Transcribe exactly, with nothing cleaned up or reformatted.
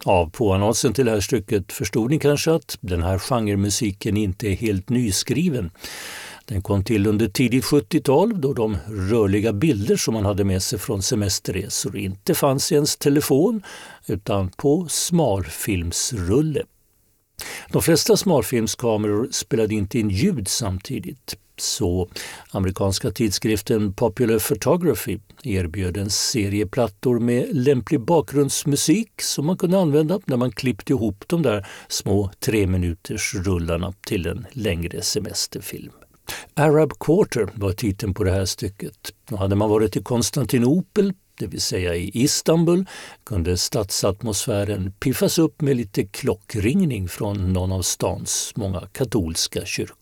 Av påannonsen till det här stycket förstod ni kanske att den här genremusiken inte är helt nyskriven. Den kom till under tidigt sjuttiotal då de rörliga bilder som man hade med sig från semesterresor inte fanns i ens telefon utan på smalfilmsrulle. De flesta smalfilmskameror spelade inte in ljud samtidigt, så amerikanska tidskriften Popular Photography erbjöd en serie plattor med lämplig bakgrundsmusik som man kunde använda när man klippte ihop de där små tre minuters rullarna till en längre semesterfilm. Arab Quarter var titeln på det här stycket. Då hade man varit i Konstantinopel, det vill säga i Istanbul, kunde stadsatmosfären piffas upp med lite klockringning från någon av stans många katolska kyrkor.